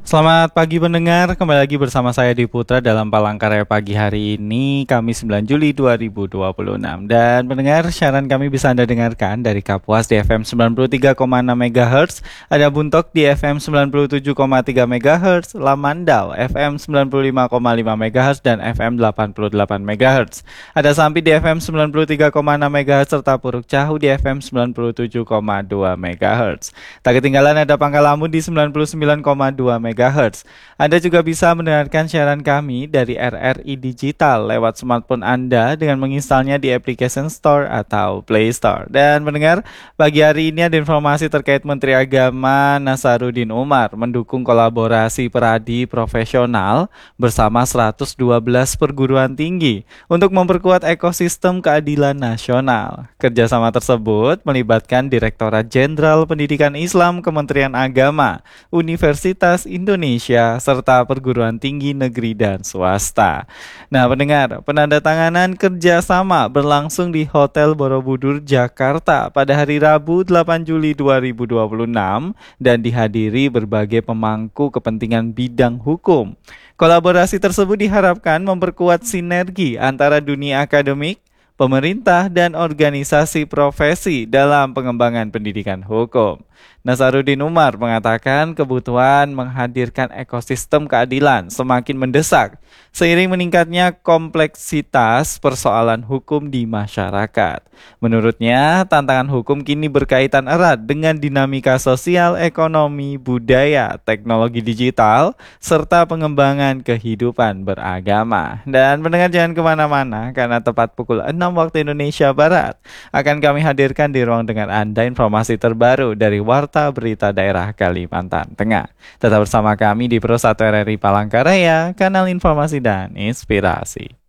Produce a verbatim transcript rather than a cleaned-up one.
Selamat pagi pendengar, kembali lagi bersama saya Di Putra dalam Palangkaraya pagi hari ini, Kamis sembilan Juli dua ribu dua puluh enam. Dan pendengar, siaran kami bisa Anda dengarkan dari Kapuas di F M sembilan puluh tiga koma enam MHz, ada Buntok di F M sembilan puluh tujuh koma tiga MHz, Lamandau F M sembilan puluh lima koma lima MHz, dan F M delapan puluh delapan MHz. Ada Sampi di F M sembilan puluh tiga koma enam MHz, serta Puruk Cahu di F M sembilan puluh tujuh koma dua MHz. Tak ketinggalan ada Pangkalamu di sembilan puluh sembilan koma dua MHz. Anda juga bisa mendengarkan siaran kami dari R R I Digital lewat smartphone Anda dengan menginstalnya di Application Store atau Play Store. Dan mendengar, pagi hari ini ada informasi terkait Menteri Agama Nasaruddin Umar mendukung kolaborasi peradi profesional bersama seratus dua belas perguruan tinggi untuk memperkuat ekosistem keadilan nasional. Kerjasama tersebut melibatkan Direktorat Jenderal Pendidikan Islam Kementerian Agama, Universitas Indonesia, serta perguruan tinggi negeri dan swasta. Nah, pendengar, penandatanganan kerjasama berlangsung di Hotel Borobudur, Jakarta pada hari Rabu delapan Juli dua ribu dua puluh enam dan dihadiri berbagai pemangku kepentingan bidang hukum. Kolaborasi tersebut diharapkan memperkuat sinergi antara dunia akademik, pemerintah, dan organisasi profesi dalam pengembangan pendidikan hukum. Nasaruddin Umar mengatakan kebutuhan menghadirkan ekosistem keadilan semakin mendesak seiring meningkatnya kompleksitas persoalan hukum di masyarakat. Menurutnya, tantangan hukum kini berkaitan erat dengan dinamika sosial, ekonomi, budaya, teknologi digital, serta pengembangan kehidupan beragama. Dan pendengar jangan kemana-mana, karena tepat pukul enam waktu Indonesia Barat akan kami hadirkan di ruang dengar Anda informasi terbaru dari Warta Berita Daerah Kalimantan Tengah. Tetap bersama kami di Pro satu R R I Palangkaraya, kanal informasi dan inspirasi.